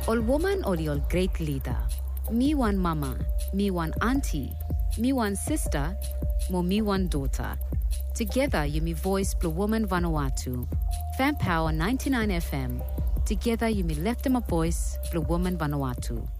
Ol woman or ol great leader. Me one mama, me one auntie, me one sister, mo me one daughter. Together you me voice Blue Woman Vanuatu. Fan Power 99 FM. Together you me left them a voice Blue Woman Vanuatu.